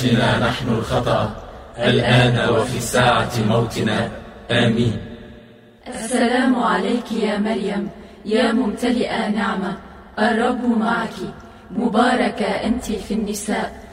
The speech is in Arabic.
أجلنا نحن الخطأ الآن وفي ساعة موتنا، آمين. السلام عليك يا مريم، يا ممتلئة نعمة، الرب معك، مباركة أنت في النساء،